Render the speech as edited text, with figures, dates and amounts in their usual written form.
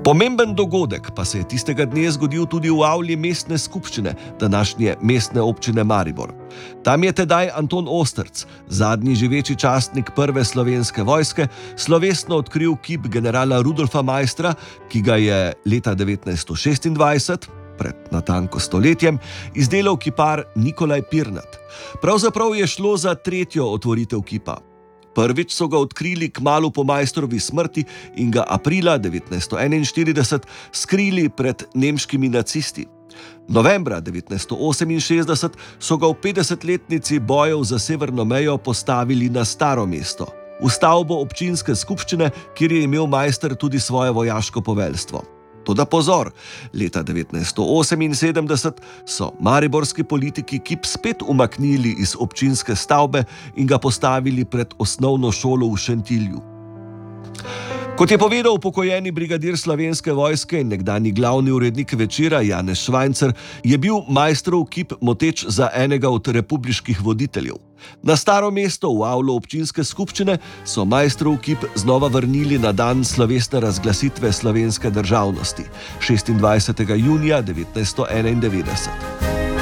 Pomemben dogodek pa se je tistega dne zgodil tudi v avli mestne skupščine, današnje mestne občine Maribor. Tam je tedaj Anton Osterc, zadnji živeči častnik prve slovenske vojske, slovesno odkril kip generala Rudolfa Maistra, ki ga je leta 1926, pred natanko stoletjem, izdelal kipar Nikolaj Pirnat. Pravzaprav je šlo za tretjo otvoritev kipa. Prvič so ga odkrili kmalu po Maistrovi smrti in ga aprila 1941 skrili pred nemškimi nacisti. Novembra 1968 so ga v 50-letnici bojev za severno mejo postavili na Staro mesto, v stavbo občinske skupščine, kjer je imel Maister tudi svoje vojaško poveljstvo. Toda pozor, leta 1978 so mariborski politiki kip spet umaknili iz občinske stavbe in ga postavili pred osnovno šolo v Šentilju. Kot je povedal upokojeni brigadir Slovenske vojske in nekdanji glavni urednik Večera Janez Švajncer, je bil Maistrov kip moteč za enega od republiških voditeljev. Na Staro mesto v avlo občinske skupščine so Maistrov kip znova vrnili na dan slovesne razglasitve slovenske državnosti, 26. junija 1991.